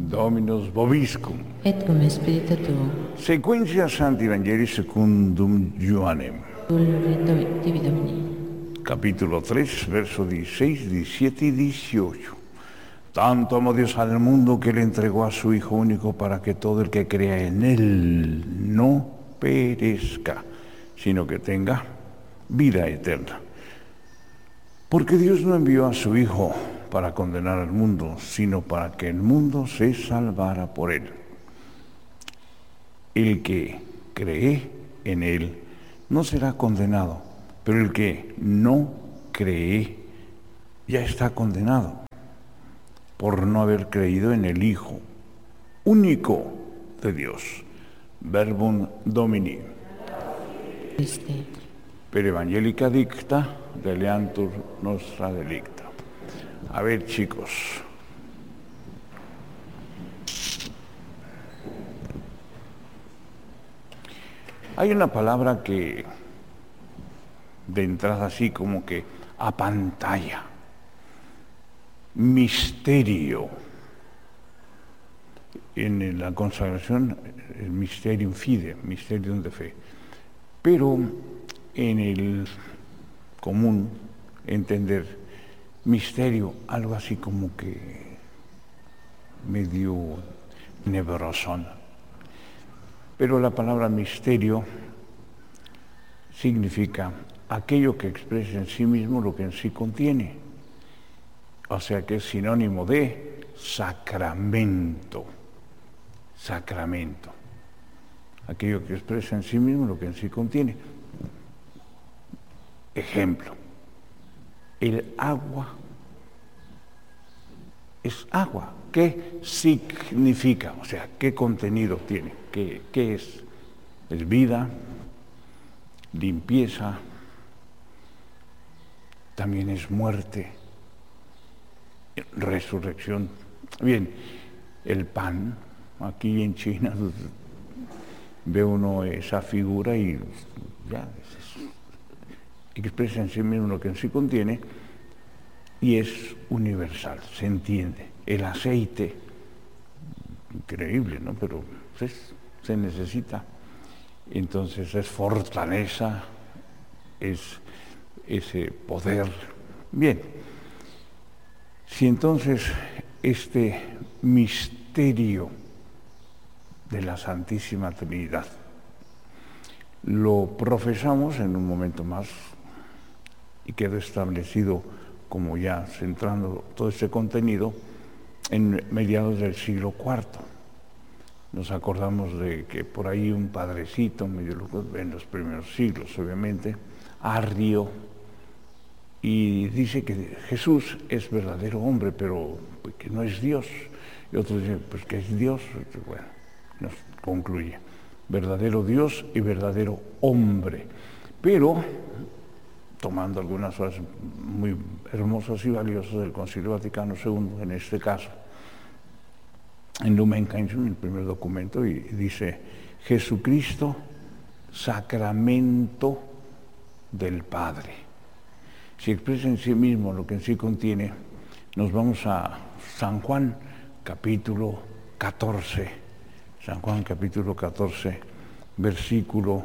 Dominus vobiscum. Et cum spiritu tuo. Sequentia Sancti Evangelii secundum Ioannem. Gloria tibi Domini. Capítulo 3, versos 16, 17 y 18. Tanto amó Dios al mundo que le entregó a su Hijo único para que todo el que crea en Él no perezca, sino que tenga vida eterna. Porque Dios no envió a su Hijo para condenar al mundo, sino para que el mundo se salvara por Él. El que cree en Él no será condenado, pero el que no cree ya está condenado por no haber creído en el Hijo único de Dios. Verbum Domini. Per evangelica dicta, deleantur nostra delicta. A ver, chicos. Hay una palabra que de entrada así como que apantalla. Misterio. En la consagración, el mysterium fide, mysterium de fe. Pero en el común entender misterio, algo así como que medio nebrosón. Pero la palabra misterio significa aquello que expresa en sí mismo lo que en sí contiene. O sea que es sinónimo de sacramento. Sacramento. Aquello que expresa en sí mismo lo que en sí contiene. Ejemplo. El agua es agua. ¿Qué significa? O sea, ¿qué contenido tiene? ¿Qué es? Es vida, limpieza, también es muerte, resurrección. Bien, el pan, aquí en China ve uno esa figura y ya expresa en sí mismo lo que en sí contiene y es universal, se entiende. El aceite, increíble, ¿no? Pero se necesita. Entonces es fortaleza, es ese poder. Bien, si entonces este misterio de la Santísima Trinidad lo profesamos en un momento más y quedó establecido como ya centrando todo este contenido en mediados del siglo IV. Nos acordamos de que por ahí un padrecito, medio loco, en los primeros siglos, obviamente, Arrio, y dice que Jesús es verdadero hombre, pero que no es Dios. Y otros dicen, pues que es Dios. Bueno, nos concluye, verdadero Dios y verdadero hombre. Pero, tomando algunas cosas muy hermosas y valiosas del Concilio Vaticano II, en este caso, en Lumen Gentium, el primer documento, y dice, Jesucristo, sacramento del Padre. Si expresa en sí mismo lo que en sí contiene, nos vamos a San Juan, capítulo 14. San Juan, capítulo 14, versículo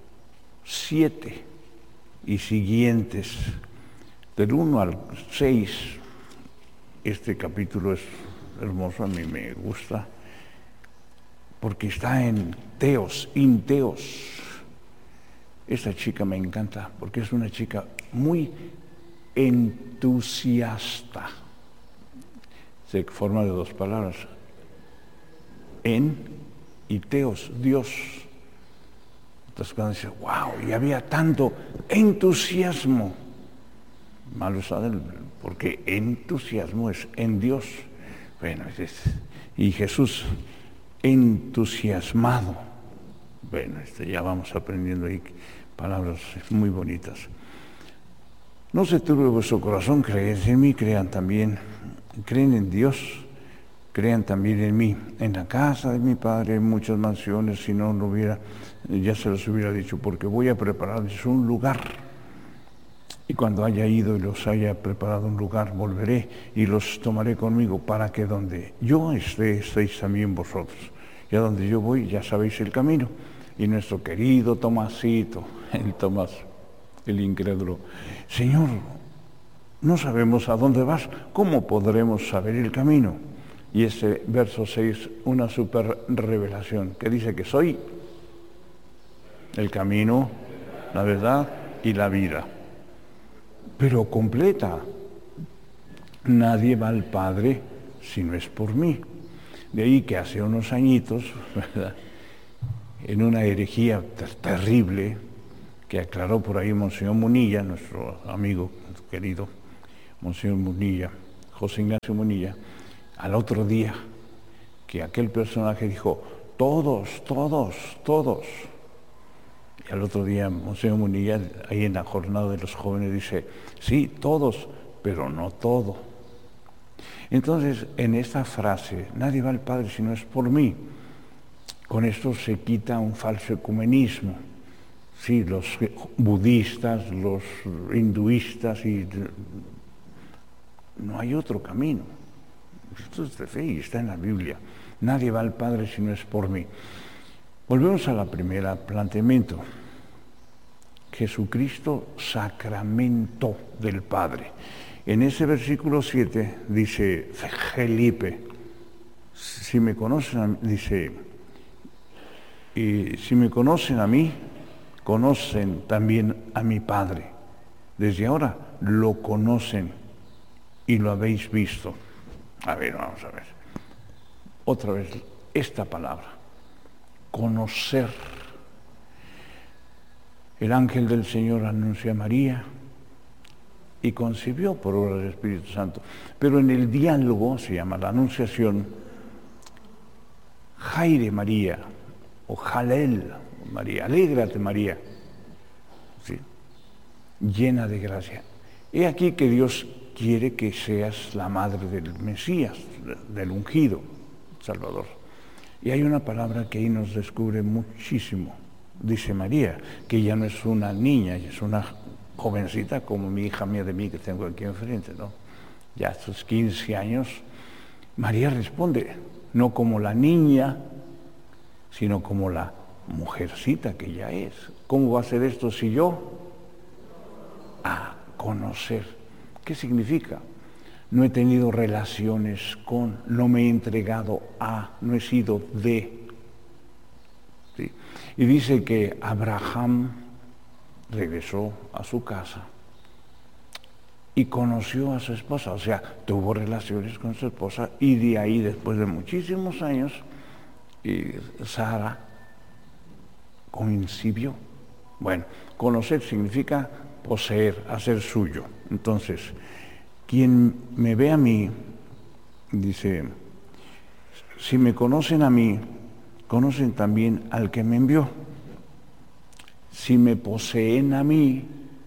7 y siguientes. Del 1 al 6, este capítulo es hermoso, a mí me gusta, porque está en teos, in teos. Esta chica me encanta, porque es una chica muy entusiasta. Se forma de dos palabras, en y teos, Dios. Entonces cuando dice, wow, y había tanto entusiasmo, malo está, porque entusiasmo es en Dios. Bueno, y Jesús entusiasmado. Bueno, ya vamos aprendiendo ahí palabras muy bonitas. No se turbe vuestro corazón, creed en mí, crean también, creen en Dios, crean también en mí. En la casa de mi Padre hay muchas mansiones, si no lo hubiera, ya se los hubiera dicho, porque voy a prepararles un lugar. Y cuando haya ido y los haya preparado un lugar, volveré y los tomaré conmigo para que donde yo esté, estéis también vosotros. Y a donde yo voy, ya sabéis el camino. Y nuestro querido Tomasito, el Tomás, el incrédulo, Señor, no sabemos a dónde vas, ¿cómo podremos saber el camino? Y ese verso 6, una super revelación, que dice que soy el camino, la verdad y la vida. Pero completa. Nadie va al Padre si no es por mí. De ahí que hace unos añitos, ¿verdad?, en una herejía terrible que aclaró por ahí Monseñor Munilla, nuestro amigo querido Monseñor Munilla, José Ignacio Munilla, al otro día que aquel personaje dijo, todos, todos, todos. Y al otro día Monseñor Munilla, ahí en la jornada de los jóvenes, dice, sí, todos, pero no todo. Entonces, en esta frase, nadie va al Padre si no es por mí, con esto se quita un falso ecumenismo. Sí, los budistas, los hinduistas, y no hay otro camino. Esto es de fe y está en la Biblia. Nadie va al Padre si no es por mí. Volvemos a la primera planteamiento. Jesucristo, sacramento del Padre. En ese versículo 7 dice Felipe, si me conocen, dice, y si me conocen a mí, conocen también a mi Padre. Desde ahora lo conocen y lo habéis visto. A ver, vamos a ver. Otra vez, esta palabra, conocer. El ángel del Señor anunció a María y concibió por obra del Espíritu Santo. Pero en el diálogo, se llama la anunciación, Jaire María, o Jalel María, alégrate María, ¿sí?, llena de gracia. He aquí que Dios quiere que seas la madre del Mesías, del ungido Salvador. Y hay una palabra que ahí nos descubre muchísimo. Dice María, que ya no es una niña, es una jovencita como mi hija mía de mí que tengo aquí enfrente, ¿no? Ya a sus 15 años, María responde, no como la niña, sino como la mujercita que ya es. ¿Cómo va a ser esto si yo? A conocer. ¿Qué significa? No he tenido relaciones con, no me he entregado a, no he sido de. ¿Sí? Y dice que Abraham regresó a su casa y conoció a su esposa, o sea, tuvo relaciones con su esposa, y de ahí, después de muchísimos años, Sara concibió. Bueno, conocer significa poseer, hacer suyo. Entonces, quien me ve a mí, dice, si me conocen a mí, conocen también al que me envió. Si me poseen a mí,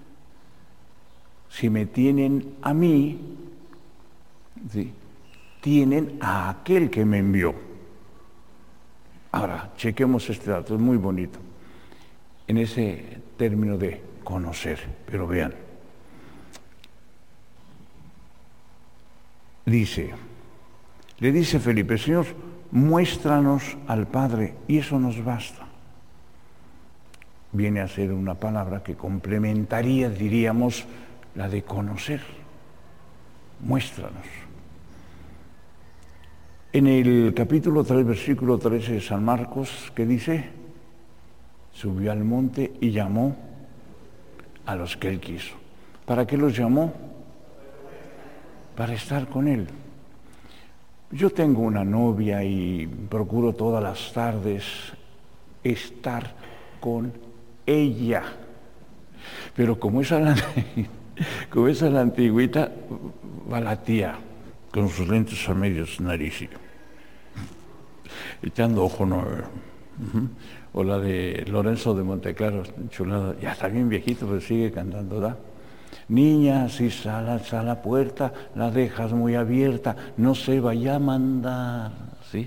si me tienen a mí, ¿sí?, tienen a aquel que me envió. Ahora, chequemos este dato, es muy bonito, en ese término de conocer, pero vean. Le dice Felipe, Señor, muéstranos al Padre, y eso nos basta. Viene a ser una palabra que complementaría, diríamos, la de conocer. Muéstranos. En el capítulo 3, versículo 13 de San Marcos, ¿qué dice? Subió al monte y llamó a los que él quiso. ¿Para qué los llamó? Para estar con él. Yo tengo una novia y procuro todas las tardes estar con ella. Pero como es a la antigüita, va la tía con sus lentes a medios nariz, echando ojo, ¿no? O la de Lorenzo de Monteclaro, chulada, ya está bien viejito, pero sigue cantando, ¿da? Niña, si sales a la puerta, la dejas muy abierta, no se vaya a mandar, ¿sí?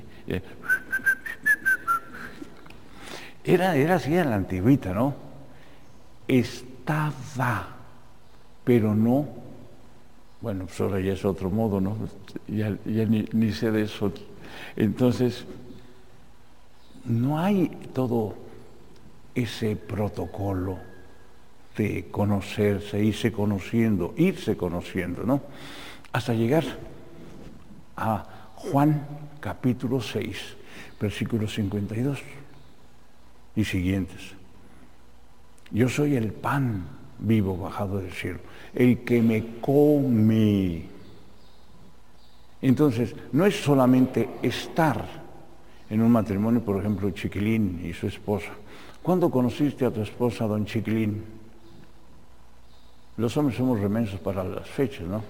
Era así en la antigüita, ¿no? Estaba pero no, bueno, pues ahora ya es otro modo, ¿no? Ya ni sé de eso. Entonces, no hay todo ese protocolo de conocerse, irse conociendo, ¿no? Hasta llegar a Juan capítulo 6, versículos 52 y siguientes. Yo soy el pan vivo bajado del cielo, el que me come. Entonces, no es solamente estar en un matrimonio, por ejemplo, Chiquilín y su esposa. ¿Cuándo conociste a tu esposa, don Chiquilín? Los hombres somos remensos para las fechas, ¿no?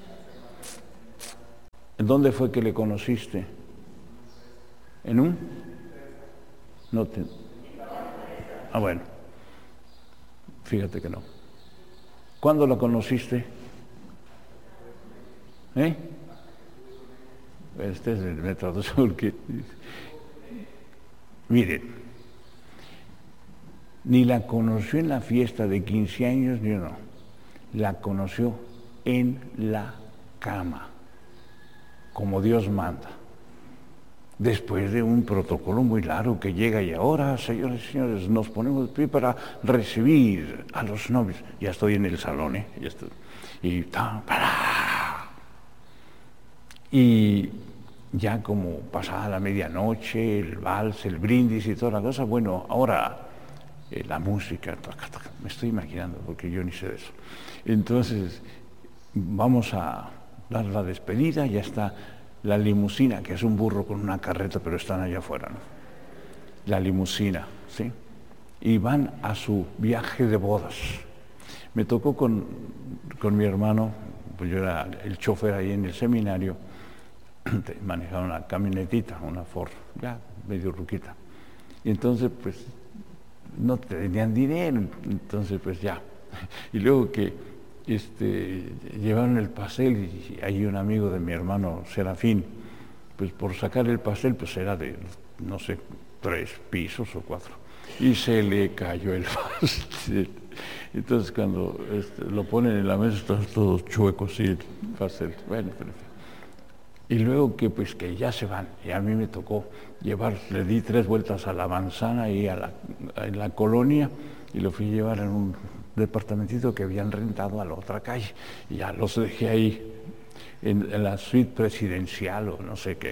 ¿En dónde fue que le conociste? ¿En un? No te... Ah, bueno. Fíjate que no. ¿Cuándo la conociste? Este es el método sur que... Miren, ni la conoció en la fiesta de 15 años, ni no. La conoció en la cama, como Dios manda. Después de un protocolo muy largo que llega y ahora, señores y señores, nos ponemos de pie para recibir a los novios. Ya estoy en el salón, ya estoy. Y ya como pasada la medianoche, el vals, el brindis y toda la cosa, bueno, ahora la música, me estoy imaginando, porque yo ni sé de eso. Entonces, vamos a dar la despedida, ya está la limusina, que es un burro con una carreta, pero están allá afuera, ¿no? La limusina, ¿sí? Y van a su viaje de bodas. Me tocó con mi hermano, pues yo era el chofer ahí en el seminario, manejaba una camionetita, una Ford, ya medio ruquita. Y entonces, pues, no tenían dinero, entonces, pues ya. Y luego que llevaron el pastel y hay un amigo de mi hermano Serafín, pues por sacar el pastel, pues era de, no sé, 3 pisos o 4, y se le cayó el pastel. Entonces cuando lo ponen en la mesa, están todos chuecos y el pastel, bueno, y luego que pues que ya se van, y a mí me tocó le di 3 vueltas a la manzana y en la colonia, y lo fui a llevar en un departamentito que habían rentado a la otra calle, y ya los dejé ahí en la suite presidencial o no sé qué.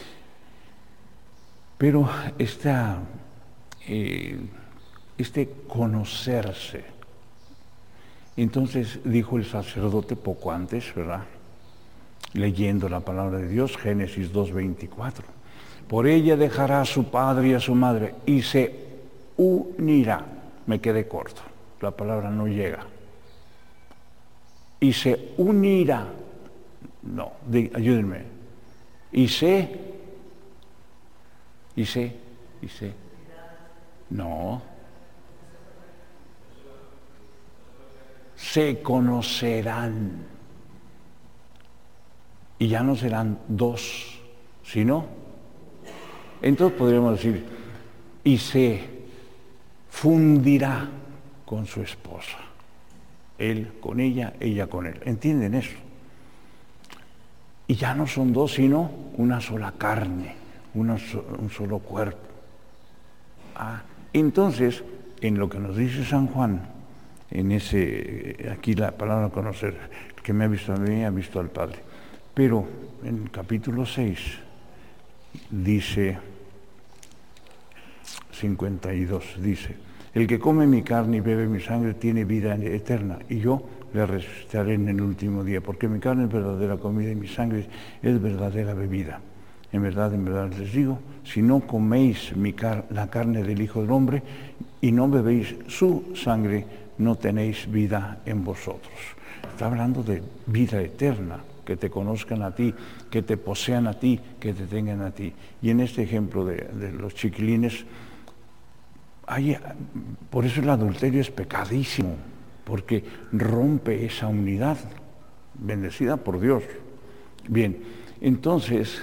Pero conocerse, entonces dijo el sacerdote poco antes, ¿verdad?, leyendo la palabra de Dios, Génesis 2:24, por ella dejará a su padre y a su madre y se unirá. Me quedé corto, la palabra no llega. Y se unirá, no, ayúdenme, no, se conocerán. Y ya no serán 2, sino, entonces podríamos decir, y se fundirá con su esposa. Él con ella, ella con él. ¿Entienden eso? Y ya no son 2, sino una sola carne, un solo cuerpo. Entonces, en lo que nos dice San Juan, aquí la palabra conocer, el que me ha visto a mí, ha visto al Padre. Pero en el capítulo 6 dice 52, dice, el que come mi carne y bebe mi sangre tiene vida eterna, y yo le resucitaré en el último día, porque mi carne es verdadera comida y mi sangre es verdadera bebida. En verdad les digo, si no coméis la carne del Hijo del Hombre y no bebéis su sangre, no tenéis vida en vosotros. Está hablando de vida eterna, que te conozcan a ti, que te posean a ti, que te tengan a ti. Y en este ejemplo de los chiquilines, por eso el adulterio es pecadísimo, porque rompe esa unidad, bendecida por Dios. Bien, entonces,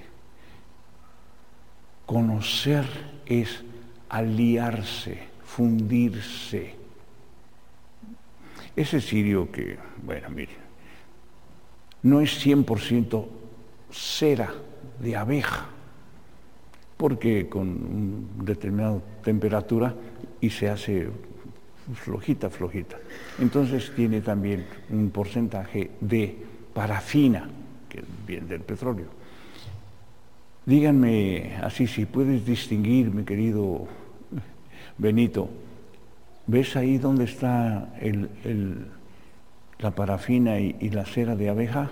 conocer es aliarse, fundirse. ese cirio que, bueno, mire, no es 100% cera de abeja, porque con una determinada temperatura y se hace flojita. Entonces tiene también un porcentaje de parafina, que viene del petróleo. Díganme así, si puedes distinguir, mi querido Benito, ¿ves ahí dónde está la parafina y la cera de abeja?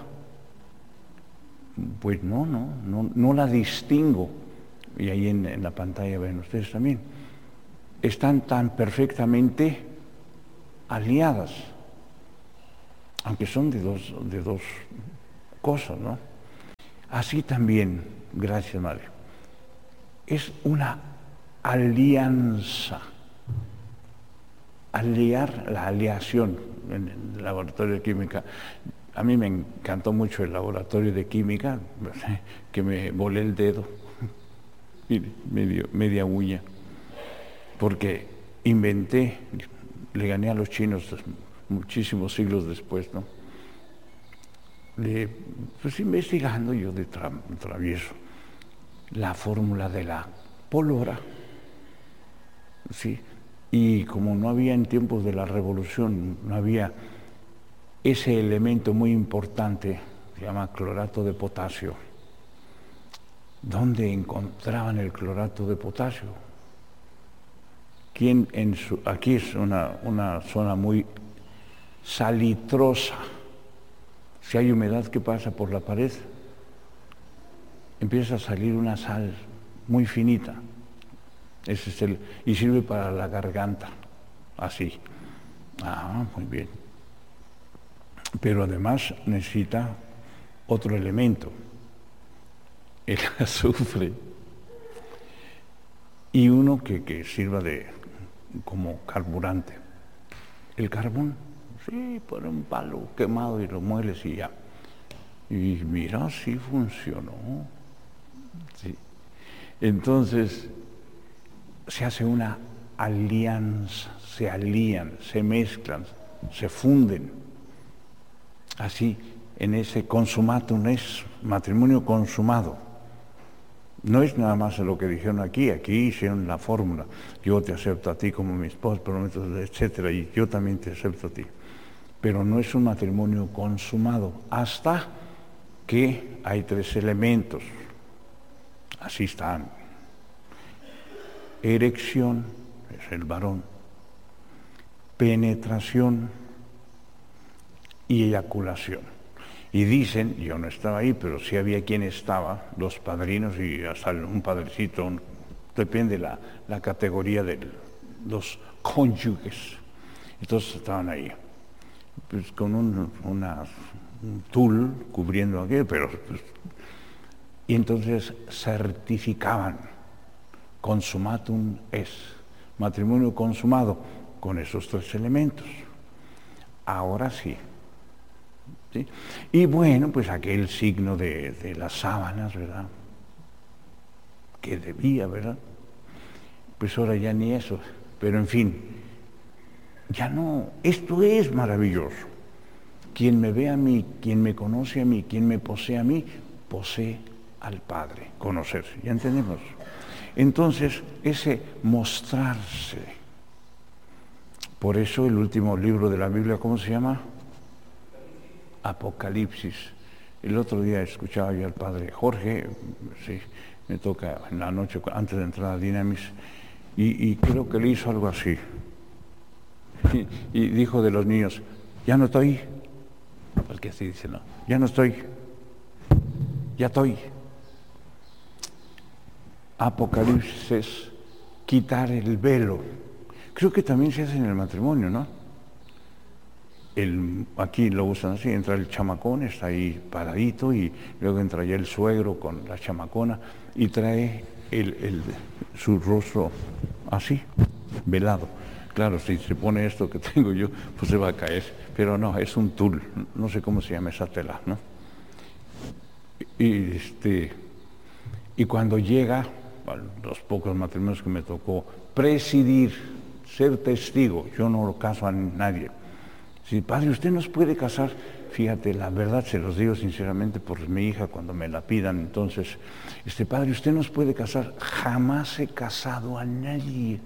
Pues no la distingo. Y ahí en la pantalla ven ustedes también. Están tan perfectamente aliadas, aunque son de dos cosas, ¿no? Así también, gracias Madre, es una alianza. Aliar, la aleación en el laboratorio de química. A mí me encantó mucho el laboratorio de química, que me volé el dedo, media uña, porque inventé, le gané a los chinos muchísimos siglos después, ¿no? Pues investigando yo de travieso la fórmula de la pólvora, ¿sí? Y como no había en tiempos de la revolución, no había ese elemento muy importante, se llama clorato de potasio. ¿Dónde encontraban el clorato de potasio? Aquí es una zona muy salitrosa. Si hay humedad que pasa por la pared, empieza a salir una sal muy finita. Ese es y sirve para la garganta, así. Muy bien. Pero además necesita otro elemento, el azufre, y uno que sirva como carburante. El carbón, sí, por un palo quemado y lo mueles y ya. Y mira, sí funcionó. Sí. Entonces, se hace una alianza, se alían, se mezclan, se funden. Así, en ese consumatum es matrimonio consumado. No es nada más lo que dijeron aquí hicieron la fórmula. Yo te acepto a ti como mi esposo, prometo, etcétera, y yo también te acepto a ti. Pero no es un matrimonio consumado hasta que hay 3 elementos. Así están. Erección, es el varón. Penetración y eyaculación. Y dicen, yo no estaba ahí, pero sí había quien estaba, los padrinos y hasta un padrecito, depende la categoría de los cónyuges. Entonces estaban ahí, pues con un tul cubriendo aquello, pero pues, y entonces certificaban, consumatum es, matrimonio consumado, con esos 3 elementos. Ahora sí. ¿Sí? Y bueno, pues aquel signo de las sábanas, ¿verdad? Que debía, ¿verdad? Pues ahora ya ni eso. Pero en fin, ya no. Esto es maravilloso. Quien me ve a mí, quien me conoce a mí, quien me posee a mí, posee al Padre. Conocerse, ¿ya entendemos? Entonces, ese mostrarse. Por eso el último libro de la Biblia, ¿cómo se llama? Apocalipsis. El otro día escuchaba yo al padre Jorge, sí, me toca en la noche antes de entrar a Dinamis, y creo que le hizo algo así. Y dijo de los niños, ya no estoy, porque así dice, no, ya no estoy, ya estoy. Apocalipsis es quitar el velo. Creo que también se hace en el matrimonio, ¿no? Aquí lo usan así, entra el chamacón, está ahí paradito, y luego entra ya el suegro con la chamacona y trae su rostro así, velado. Claro, si se pone esto que tengo yo, pues se va a caer, pero no, es un tul, no sé cómo se llama esa tela, ¿no? Y cuando llega, bueno, los pocos matrimonios que me tocó presidir, ser testigo, yo no lo caso a nadie, Sí, padre, usted nos puede casar. Fíjate, la verdad se los digo sinceramente por mi hija cuando me la pidan. Entonces, padre, usted nos puede casar. Jamás he casado a nadie.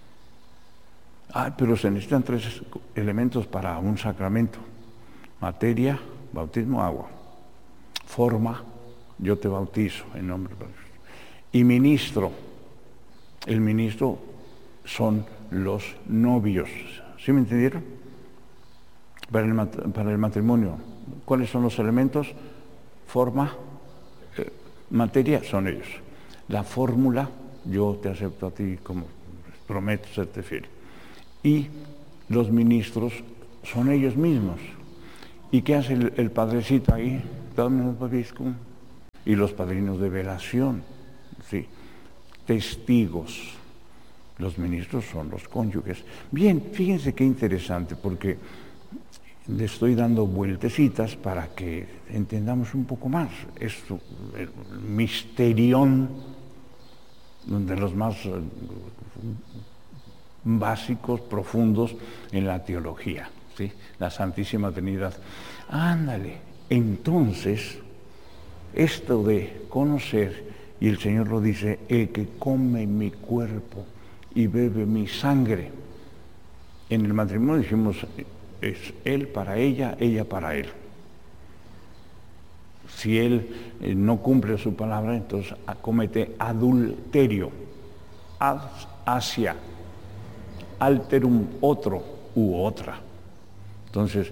Pero se necesitan 3 elementos para un sacramento: materia, bautismo, agua; forma, yo te bautizo en nombre de Dios; y ministro. El ministro son los novios. ¿Sí me entendieron? Para el matrimonio, ¿cuáles son los elementos? Forma, materia, son ellos. La fórmula, yo te acepto a ti como prometo serte fiel. Y los ministros son ellos mismos. ¿Y qué hace el padrecito ahí? Y los padrinos de velación, sí, testigos. Los ministros son los cónyuges. Bien, fíjense qué interesante, porque le estoy dando vueltecitas para que entendamos un poco más esto, el misterión de los más básicos, profundos en la teología, ¿sí? La Santísima Trinidad. Ándale, entonces, esto de conocer, y el Señor lo dice: el que come mi cuerpo y bebe mi sangre. En el matrimonio dijimos, es él para ella, ella para él. Si él no cumple su palabra, entonces comete adulterio. Hacia alterum, otro u otra. Entonces,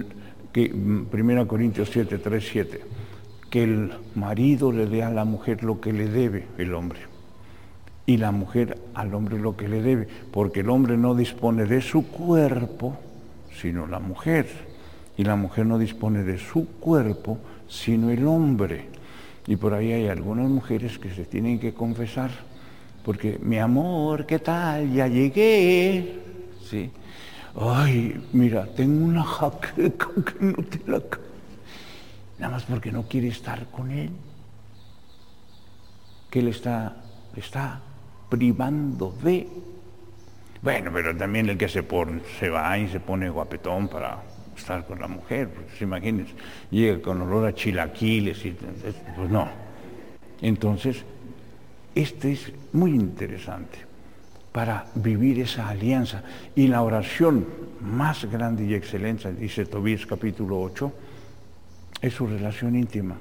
1 Corintios 7, 3, 7, que el marido le dé a la mujer lo que le debe el hombre, y la mujer al hombre lo que le debe, porque el hombre no dispone de su cuerpo, sino la mujer, y la mujer no dispone de su cuerpo, sino el hombre. Y por ahí hay algunas mujeres que se tienen que confesar, porque, mi amor, ¿qué tal? Ya llegué, ¿sí? Ay, mira, tengo una jaqueca que no te la... Nada más porque no quiere estar con él, que él está privando de... Bueno, pero también el que se va y se pone guapetón para estar con la mujer, porque se imaginen, llega con olor a chilaquiles y pues no. Entonces, este es muy interesante para vivir esa alianza. Y la oración más grande y excelente, dice Tobías capítulo 8, es su relación íntima.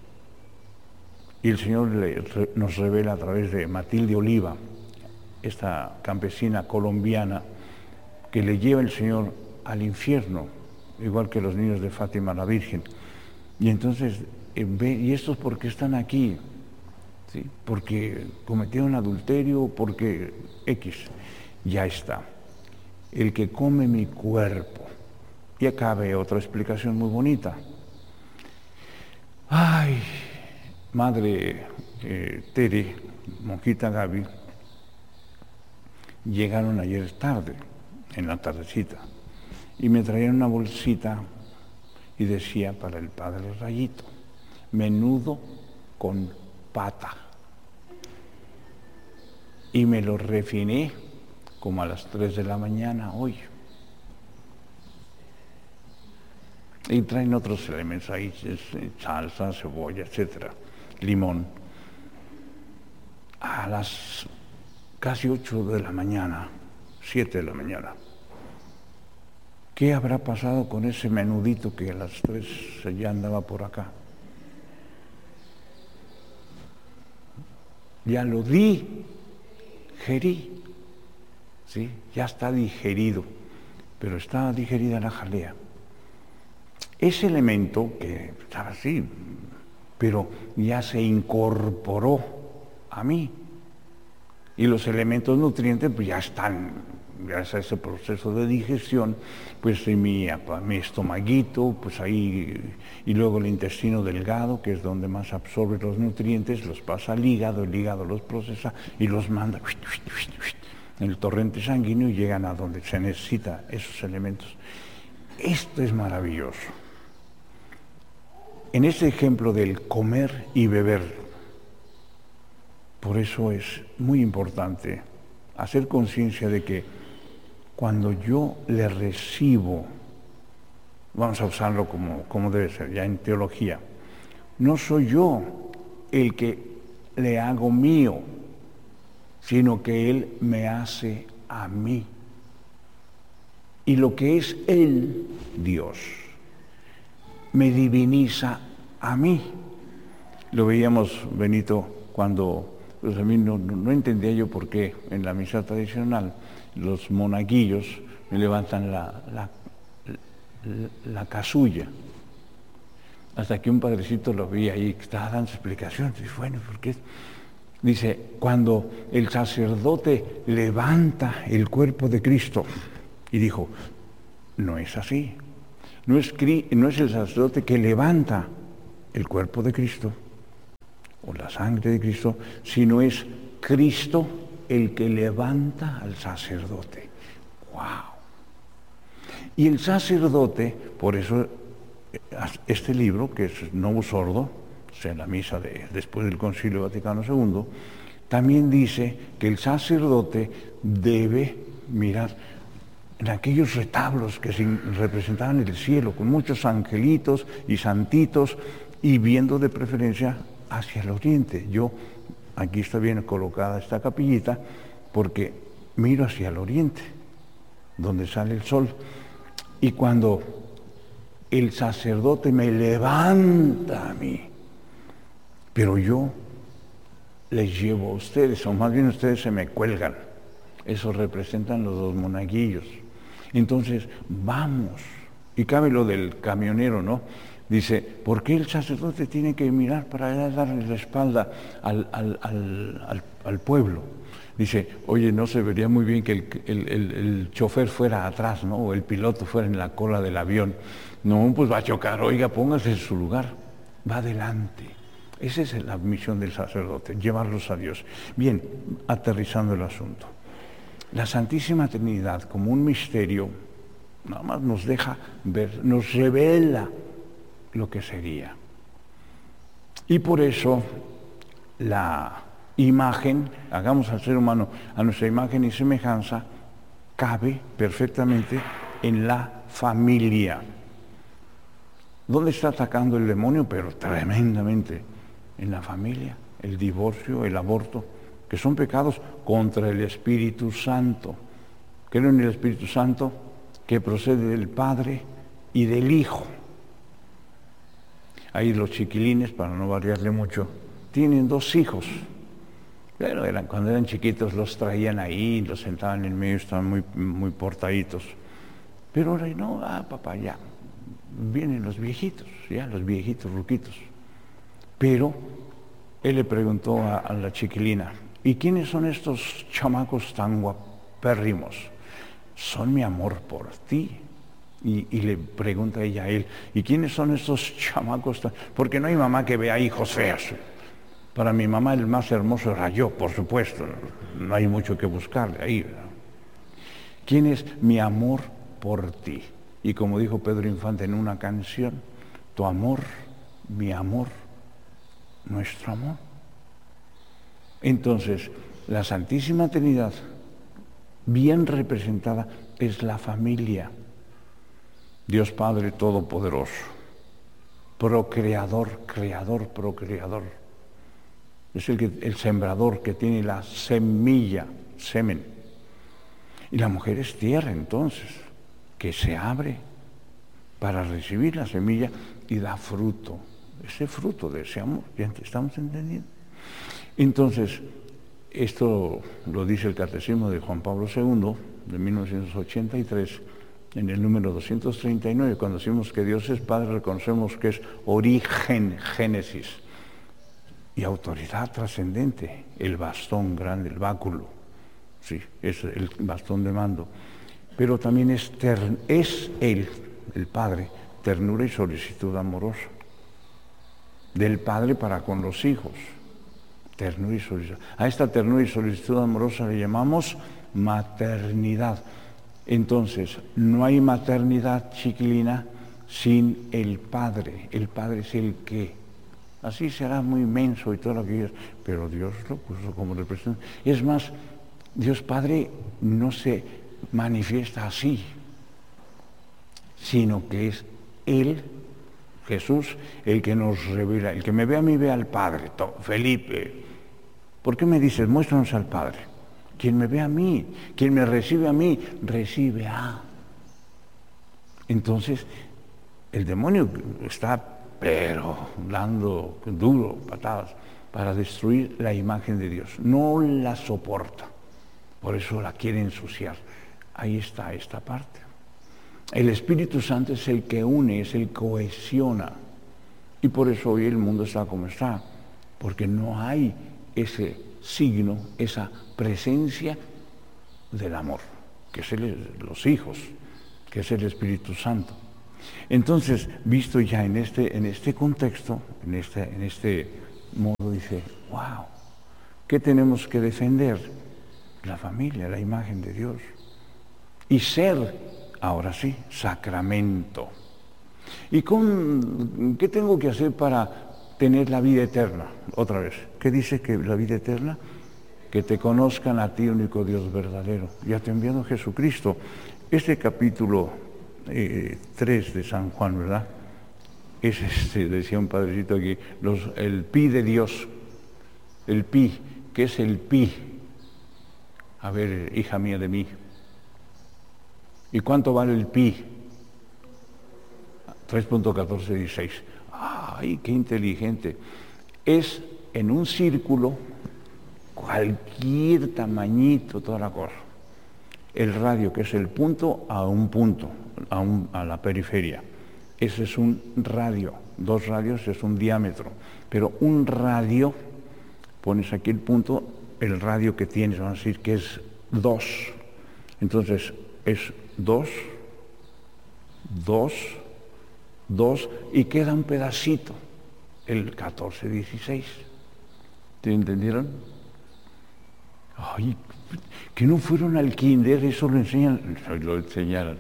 Y el Señor nos revela a través de Matilde Oliva, esta campesina colombiana, que le lleva el Señor al infierno, igual que los niños de Fátima la Virgen. Y entonces ve, ¿y estos por qué están aquí? ¿Sí? Porque cometieron adulterio, porque X. Ya está. El que come mi cuerpo. Y acá ve otra explicación muy bonita. Ay, madre Tere, monjita Gaby, llegaron ayer tarde, en la tardecita, y me trajeron una bolsita y decía para el padre Rayito: menudo con pata. Y me lo refiné como a las 3 de la mañana hoy. Y traen otros elementos ahí, salsa, cebolla, etcétera, limón. A las casi 8 de la mañana, 7 de la mañana. ¿Qué habrá pasado con ese menudito que a las 3 ya andaba por acá? Ya lo digerí, ¿sí? Ya está digerido, pero está digerida la jalea. Ese elemento que estaba así, pero ya se incorporó a mí. Y los elementos nutrientes pues ya están, gracias a ese proceso de digestión, pues en mi estomaguito, pues ahí, y luego el intestino delgado, que es donde más absorbe los nutrientes, los pasa al hígado, el hígado los procesa y los manda en el torrente sanguíneo y llegan a donde se necesita esos elementos. Esto es maravilloso. En este ejemplo del comer y beber, por eso es muy importante hacer conciencia de que cuando yo le recibo vamos a usarlo como debe ser, ya en teología. No soy yo el que le hago mío, sino que Él me hace a mí. Y lo que es Él, Dios, me diviniza a mí. Lo veíamos, Benito, cuando pues a mí no entendía yo por qué en la misa tradicional los monaguillos me levantan la casulla. Hasta que un padrecito lo vi ahí, que estaba dando explicaciones. Y bueno, ¿por qué? Dice, cuando el sacerdote levanta el cuerpo de Cristo, y dijo, no es así. No es el sacerdote que levanta el cuerpo de Cristo, o la sangre de Cristo, sino es Cristo el que levanta al sacerdote. ¡Wow! Y el sacerdote, por eso este libro, que es Novus Ordo, o sea, la misa después del Concilio Vaticano II, también dice que el sacerdote debe mirar en aquellos retablos que se representaban el cielo, con muchos angelitos y santitos, y viendo de preferencia hacia el oriente. Yo, aquí está bien colocada esta capillita, porque miro hacia el oriente, donde sale el sol. Y cuando el sacerdote me levanta a mí, pero yo les llevo a ustedes, o más bien ustedes se me cuelgan. Eso representan los dos monaguillos. Entonces, vamos. Y cabe lo del camionero, ¿no? Dice, ¿por qué el sacerdote tiene que mirar para allá, darle la espalda al pueblo? Dice, oye, ¿no se vería muy bien que el chofer fuera atrás, ¿no? O el piloto fuera en la cola del avión? No, pues va a chocar. Oiga, póngase en su lugar. Va adelante. Esa es la misión del sacerdote, llevarlos a Dios. Bien, aterrizando el asunto. La Santísima Trinidad, como un misterio, nada más nos deja ver, nos revela lo que sería. Y por eso la imagen, hagamos al ser humano a nuestra imagen y semejanza, cabe perfectamente en la familia. ¿Dónde está atacando el demonio? Pero tremendamente en la familia, el divorcio, el aborto, que son pecados contra el Espíritu Santo. Creo en el Espíritu Santo que procede del Padre y del Hijo. Ahí los chiquilines, para no variarle mucho, tienen 2 hijos. Pero cuando eran chiquitos los traían ahí, los sentaban en medio, estaban muy portaditos. Pero ahora no, papá, ya, vienen los viejitos, ya, los viejitos ruquitos. Pero él le preguntó a la chiquilina, ¿y quiénes son estos chamacos tan guapérrimos? Son mi amor por ti. Y le pregunta ella a él, ¿y quiénes son estos chamacos tan...? Porque no hay mamá que vea hijos feos. Para mi mamá el más hermoso era yo, por supuesto. No hay mucho que buscarle ahí, ¿verdad? ¿Quién es mi amor por ti? Y como dijo Pedro Infante en una canción, tu amor, mi amor, nuestro amor. Entonces, la Santísima Trinidad, bien representada, es la familia. Dios Padre Todopoderoso, procreador, creador, procreador. Es el sembrador que tiene la semilla, semen. Y la mujer es tierra, entonces, que se abre para recibir la semilla y da fruto. Ese fruto de ese amor, ¿ya estamos entendiendo? Entonces, esto lo dice el Catecismo de Juan Pablo II, de 1983, en el número 239, cuando decimos que Dios es Padre, reconocemos que es origen, génesis, y autoridad trascendente, el bastón grande, el báculo, sí, es el bastón de mando, pero también es Él, el Padre, ternura y solicitud amorosa, del Padre para con los hijos, ternura y solicitud. A esta ternura y solicitud amorosa le llamamos maternidad. Entonces, no hay maternidad, chiquilina, sin el Padre. El Padre es el que. Así será muy inmenso y todo lo que quieras, pero Dios lo puso como representante. Es más, Dios Padre no se manifiesta así, sino que es Él, Jesús, el que nos revela, el que me ve a mí ve al Padre. Felipe, ¿por qué me dices, muéstranos al Padre? Quien me ve a mí, quien me recibe a mí, recibe a. Entonces, el demonio está, pero dando duro, patadas, para destruir la imagen de Dios. No la soporta, por eso la quiere ensuciar. Ahí está esta parte. El Espíritu Santo es el que une, es el que cohesiona. Y por eso hoy el mundo está como está, porque no hay ese signo, esa presencia del amor, que es los hijos, que es el Espíritu Santo. Entonces, visto ya en este contexto, en este modo, dice, wow, ¿qué tenemos que defender? La familia, la imagen de Dios. Y ser, ahora sí, sacramento. ¿Y qué tengo que hacer para tener la vida eterna? Otra vez, ¿qué dice que la vida eterna? Que te conozcan a ti, único Dios verdadero. Ya te enviando Jesucristo. Este capítulo 3 de San Juan, ¿verdad? Es decía un padrecito aquí, el pi de Dios. El pi, ¿qué es el pi? A ver, hija mía de mí. ¿Y cuánto vale el pi? 3.1416. ¡Ay, qué inteligente! Es en un círculo, cualquier tamañito, toda la cosa. El radio, que es el punto a un punto, a la periferia. Ese es un radio. 2 radios es un diámetro. Pero un radio, pones aquí el punto, el radio que tienes, vamos a decir que es 2. Entonces, es 2, 2, 2, y queda un pedacito, el 1416. ¿Te entendieron? Ay, que no fueron al kinder, eso lo enseñaron.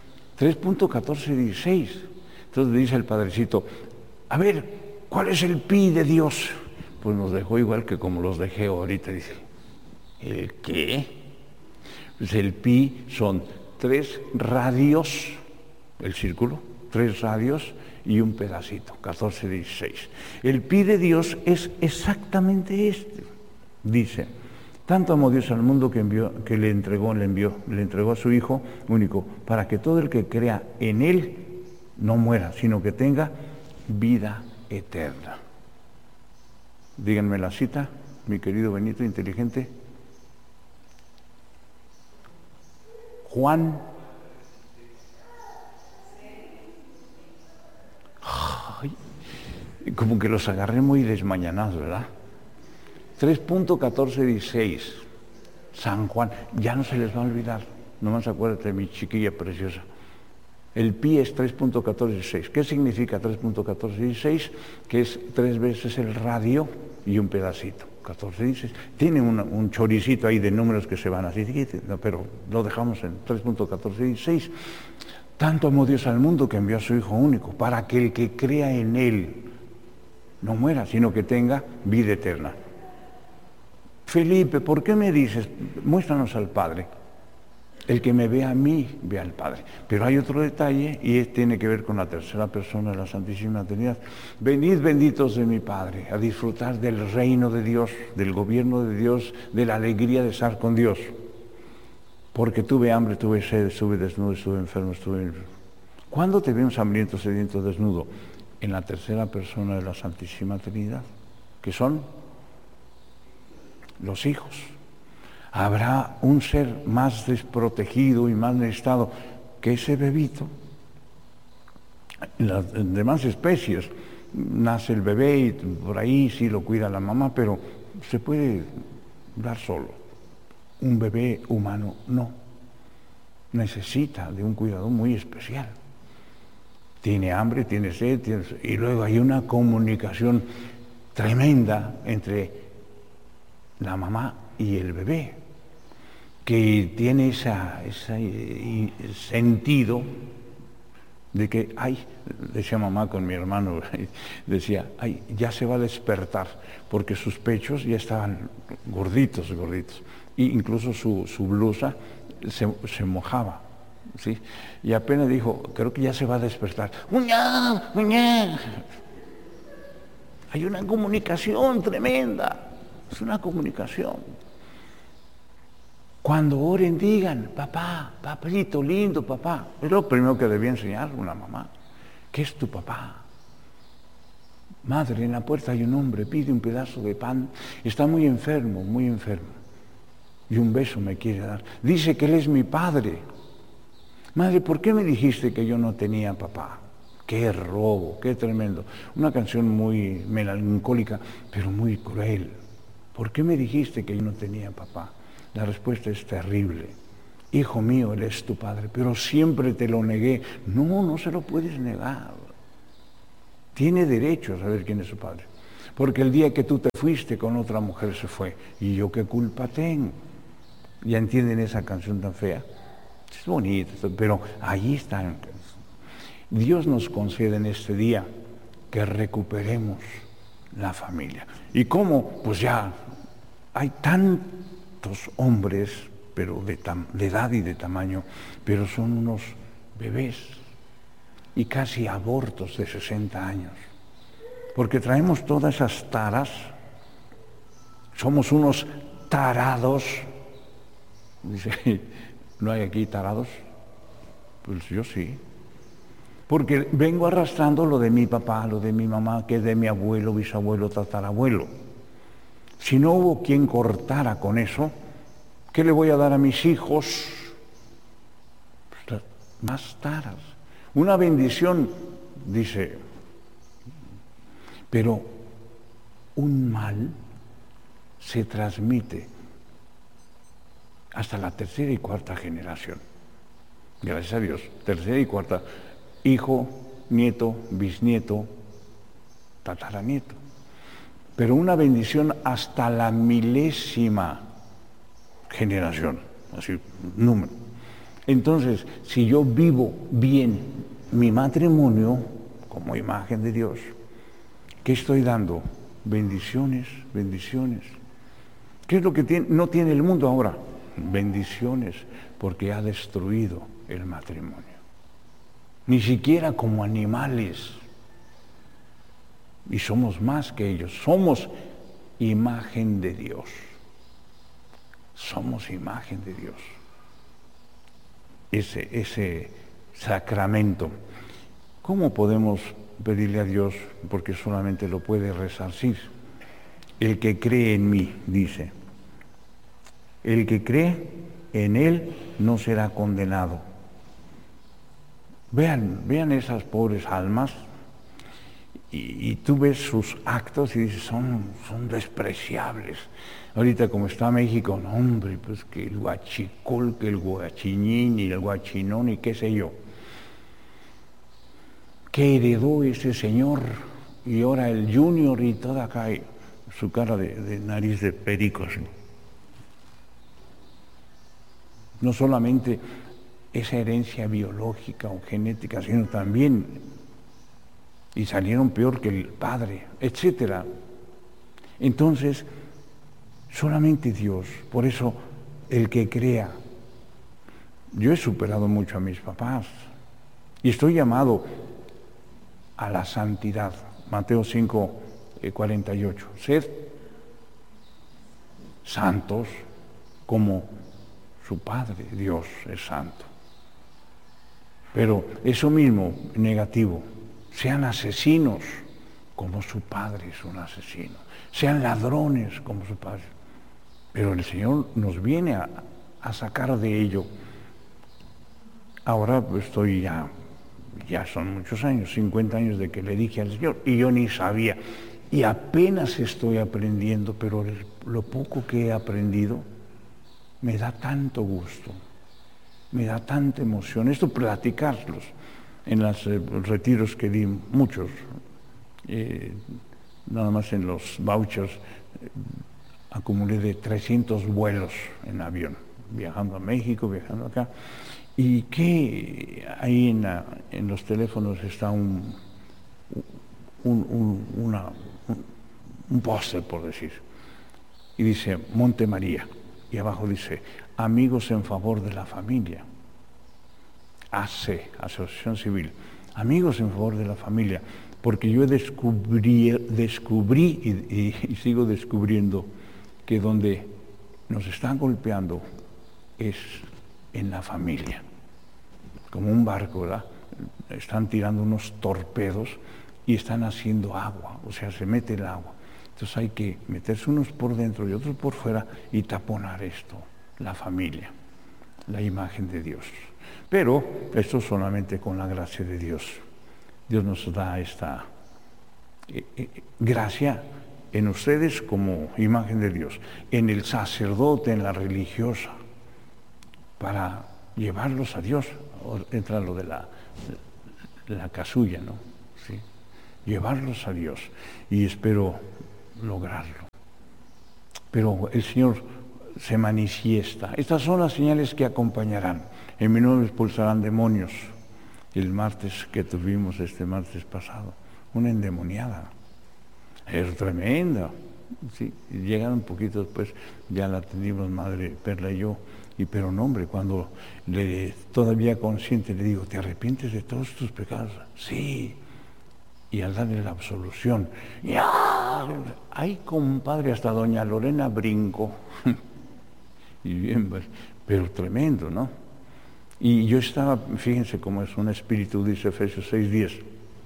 3.1416. Entonces dice el padrecito, a ver, ¿cuál es el pi de Dios? Pues nos dejó igual que como los dejé ahorita, dice. ¿El qué? Pues el pi son 3 radios, el círculo, 3 radios y un pedacito, 1416. El pi de Dios es exactamente este. Dice, tanto amó Dios al mundo que le entregó a su Hijo único, para que todo el que crea en Él no muera, sino que tenga vida eterna. Díganme la cita, mi querido Benito, inteligente. Juan. Ay, como que los agarré muy desmañanados, ¿verdad? 3.1416. San Juan. Ya no se les va a olvidar. Nomás acuérdate, mi chiquilla preciosa. El pi es 3.1416. ¿Qué significa 3.1416? Que es 3 veces el radio y un pedacito. 1416. Tiene un choricito ahí de números que se van así, pero lo dejamos en 3.1416. Tanto amó Dios al mundo que envió a su Hijo único, para que el que crea en Él no muera, sino que tenga vida eterna. Felipe, ¿por qué me dices? Muéstranos al Padre. El que me ve a mí, ve al Padre. Pero hay otro detalle y tiene que ver con la tercera persona de la Santísima Trinidad. Venid benditos de mi Padre, a disfrutar del reino de Dios, del gobierno de Dios, de la alegría de estar con Dios. Porque tuve hambre, tuve sed, estuve desnudo, estuve enfermo, estuve... ¿Cuándo te vemos hambriento, sediento, desnudo? En la tercera persona de la Santísima Trinidad, que son los hijos. Habrá un ser más desprotegido y más necesitado que ese bebito. En las demás especies nace el bebé y por ahí sí lo cuida la mamá, pero se puede dar solo. Un bebé humano no. Necesita de un cuidado muy especial. Tiene hambre, tiene sed, y luego hay una comunicación tremenda entre la mamá y el bebé, que tiene ese sentido de que, decía mamá con mi hermano, decía, ya se va a despertar, porque sus pechos ya estaban gorditos, e incluso su blusa se mojaba, ¿sí? Y apenas dijo, creo que ya se va a despertar. ¡Uña! ¡Uña! Hay una comunicación tremenda, es una comunicación. Cuando oren digan, papá, papito lindo, papá. Es lo primero que debía enseñar una mamá. ¿Qué es tu papá? Madre, en la puerta hay un hombre, pide un pedazo de pan, está muy enfermo, y un beso me quiere dar. Dice que él es mi padre. Madre, ¿por qué me dijiste que yo no tenía papá? Qué robo, qué tremendo. Una canción muy melancólica, pero muy cruel. ¿Por qué me dijiste que yo no tenía papá? La respuesta es terrible. Hijo mío, él es tu padre, pero siempre te lo negué. No, no se lo puedes negar. Tiene derecho a saber quién es su padre. Porque el día que tú te fuiste con otra mujer se fue. ¿Y yo qué culpa tengo? ¿Ya entienden esa canción tan fea? Es bonita, pero ahí están. Dios nos concede en este día que recuperemos la familia. ¿Y cómo? Pues ya hay tantos hombres, pero de edad y de tamaño, pero son unos bebés y casi abortos de 60 años. Porque traemos todas esas taras, somos unos tarados. Dice, ¿no hay aquí tarados? Pues yo sí. Porque vengo arrastrando lo de mi papá, lo de mi mamá, que es de mi abuelo, bisabuelo, tatarabuelo. Si no hubo quien cortara con eso, ¿qué le voy a dar a mis hijos? Pues más taras. Una bendición, dice, pero un mal se transmite hasta la tercera y cuarta generación. Gracias a Dios, tercera y cuarta. Hijo, nieto, bisnieto, tataranieto. Pero una bendición hasta la milésima generación, así, número. Entonces, si yo vivo bien mi matrimonio como imagen de Dios, ¿qué estoy dando? Bendiciones, bendiciones. ¿Qué es lo que no tiene el mundo ahora? Bendiciones, porque ha destruido el matrimonio. Ni siquiera como animales. Y somos más que ellos. Somos imagen de Dios. Somos imagen de Dios. Ese sacramento. ¿Cómo podemos pedirle a Dios? Porque solamente lo puede resarcir. El que cree en mí, dice. El que cree en Él no será condenado. Vean esas pobres almas y tú ves sus actos y dices, son despreciables. Ahorita como está México, no, hombre, pues que el guachicol, que el guachiñín y el guachinón y qué sé yo. ¿Qué heredó ese señor? Y ahora el junior y toda acá, su cara de nariz de pericos. No solamente esa herencia biológica o genética, sino también, y salieron peor que el padre, etcétera. Entonces, solamente Dios, por eso el que crea. Yo he superado mucho a mis papás y estoy llamado a la santidad. Mateo 5, 48. Sed santos como su Padre, Dios, es santo. Pero eso mismo, negativo, sean asesinos como su Padre es un asesino, sean ladrones como su Padre. Pero el Señor nos viene a sacar de ello. Ahora estoy ya son muchos años, 50 años de que le dije al Señor, y yo ni sabía, y apenas estoy aprendiendo, pero lo poco que he aprendido me da tanto gusto, me da tanta emoción. Esto platicarlos en los retiros que di, muchos, nada más en los vouchers, acumulé de 300 vuelos en avión, viajando a México, viajando acá. Y que ahí en los teléfonos está un póster, por decir, y dice Monte María, y abajo dice amigos en favor de la familia. AC, Asociación Civil, Amigos en Favor de la Familia, porque yo descubrí y sigo descubriendo que donde nos están golpeando es en la familia, como un barco, ¿verdad? Están tirando unos torpedos y están haciendo agua, o sea, se mete el agua. Entonces hay que meterse unos por dentro y otros por fuera y taponar esto, la familia, la imagen de Dios. Pero esto solamente con la gracia de Dios. Dios nos da esta gracia en ustedes como imagen de Dios, en el sacerdote, en la religiosa, para llevarlos a Dios. Entra lo de la casulla, ¿no? ¿Sí? Llevarlos a Dios, y espero lograrlo. Pero el Señor se manifiesta. Estas son las señales que acompañarán. En mi nombre expulsarán demonios. El martes que tuvimos, este martes pasado, una endemoniada. Es tremenda. Sí, llegan un poquito después, ya la atendimos Madre Perla y yo, pero no, hombre, cuando todavía consciente le digo, ¿te arrepientes de todos tus pecados? Sí. Y al darle la absolución, ¡ya! Ay, compadre, hasta doña Lorena brincó. Y bien, pero tremendo, ¿no? Y yo estaba, fíjense cómo es un espíritu, dice Efesios 6:10.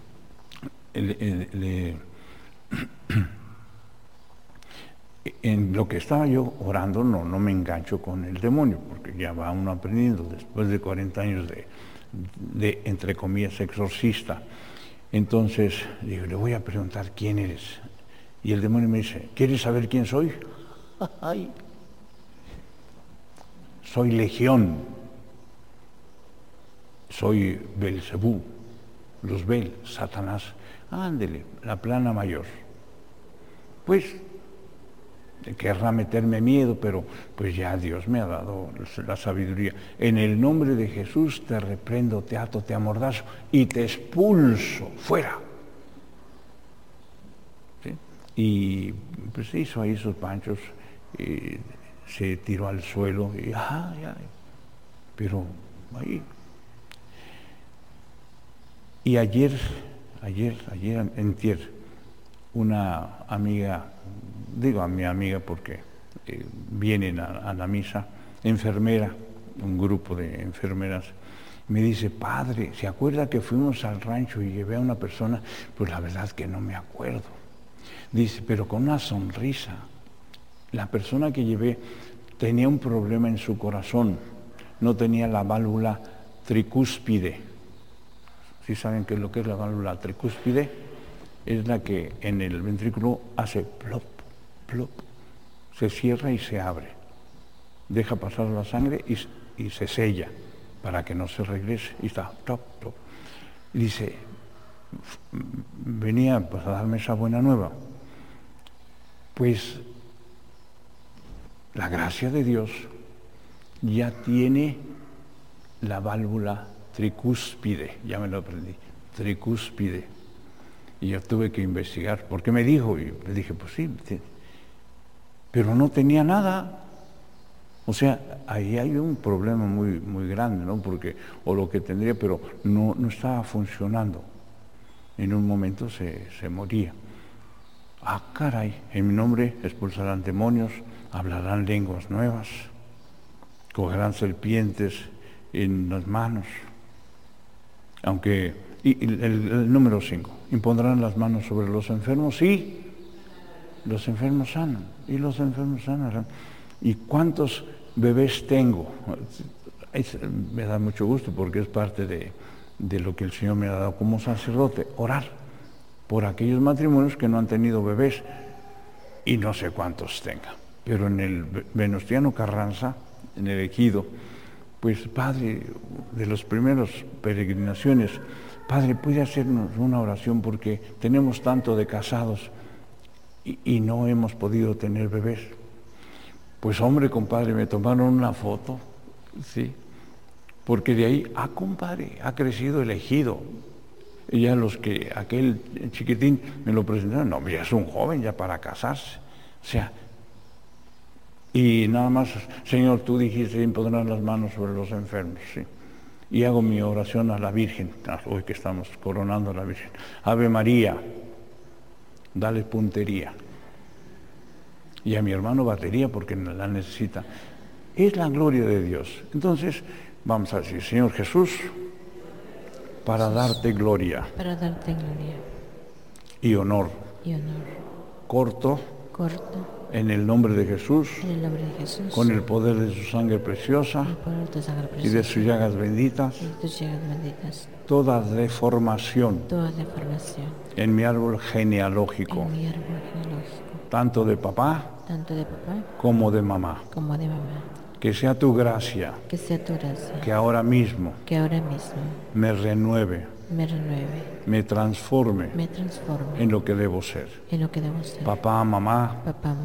En lo que estaba yo orando, no me engancho con el demonio, porque ya va uno aprendiendo después de 40 años de entre comillas, exorcista. Entonces, digo, le voy a preguntar quién eres. Y el demonio me dice, ¿quieres saber quién soy? Ay, soy Legión, soy Belcebú, Luzbel, Satanás. Ándele, la plana mayor. Pues querrá meterme miedo, pero pues ya Dios me ha dado la sabiduría. En el nombre de Jesús te reprendo, te ato, te amordazo y te expulso fuera. ¿Sí? Y pues hizo ahí sus panchos, se tiró al suelo y pero ahí. Y ayer antier, una amiga, digo a mi amiga porque vienen a la misa, enfermera, un grupo de enfermeras, me dice, padre, ¿se acuerda que fuimos al rancho y llevé a una persona? Pues la verdad que no me acuerdo. Dice, pero con una sonrisa. La persona que llevé tenía un problema en su corazón, no tenía la válvula tricúspide. ¿Sí saben qué es lo que es la válvula tricúspide? Es la que en el ventrículo hace plop, plop, se cierra y se abre, deja pasar la sangre y se sella para que no se regrese, y está top, top. Y dice, venía pues a darme esa buena nueva. Pues la gracia de Dios ya tiene la válvula tricúspide, ya me lo aprendí, tricúspide. Y yo tuve que investigar, porque me dijo, y le dije, pues sí, pero no tenía nada. O sea, ahí hay un problema muy, muy grande, ¿no? Porque, o lo que tendría, pero no estaba funcionando. En un momento se moría. Ah, caray, en mi nombre expulsarán demonios, hablarán lenguas nuevas, cogerán serpientes en las manos. Aunque, y el número 5, impondrán las manos sobre los enfermos y los enfermos sanan, y los enfermos sanarán. ¿Y cuántos bebés tengo? Me da mucho gusto porque es parte de lo que el Señor me ha dado como sacerdote, orar por aquellos matrimonios que no han tenido bebés, y no sé cuántos tengan. Pero en el Venustiano Carranza, en el Ejido, pues Padre, de las primeras peregrinaciones, Padre, ¿puede hacernos una oración? Porque tenemos tanto de casados y no hemos podido tener bebés. Pues hombre, compadre, me tomaron una foto, ¿sí? Porque de ahí, compadre, ha crecido el Ejido. Y ya aquel chiquitín me lo presentaron, no, ya es un joven ya para casarse. O sea, y nada más, Señor, tú dijiste impondrán las manos sobre los enfermos, ¿sí? y hago mi oración a la Virgen, hoy que estamos coronando a la Virgen. Ave María, dale puntería. Y a mi hermano batería porque la necesita. Es la gloria de Dios. Entonces, vamos a decir, Señor Jesús, para darte gloria Para darte gloria y honor. y honor. Corto, Corto, en el nombre de Jesús, en el nombre de Jesús, con el poder de su sangre preciosa el poder de tu sangre y de preciosa sus llagas benditas, y de tus llagas benditas, toda deformación toda deformación en mi árbol genealógico, en mi árbol genealógico, tanto de papá tanto de papá como de mamá. como de mamá. Que sea tu gracia, Que sea tu gracia, que ahora mismo que ahora mismo me renueve, me renueve, me transforme me transforme en lo que debo ser. en lo que debo ser. Papá, mamá, Papá,